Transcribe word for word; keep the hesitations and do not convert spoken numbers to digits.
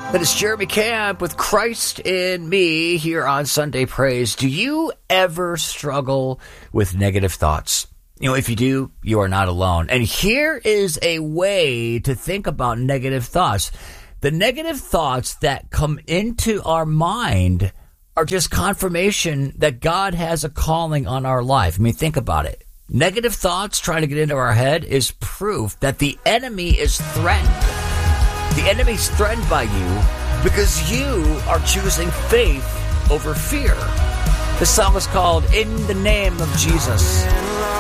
That is Jeremy Camp with Christ in Me here on Sunday Praise. Do you ever struggle with negative thoughts? You know, if you do, you are not alone. And here is a way to think about negative thoughts. The negative thoughts that come into our mind are just confirmation that God has a calling on our life. I mean, think about it. Negative thoughts trying to get into our head is proof that the enemy is threatened. The enemy's threatened by you because you are choosing faith over fear. This song is called In the Name of Jesus.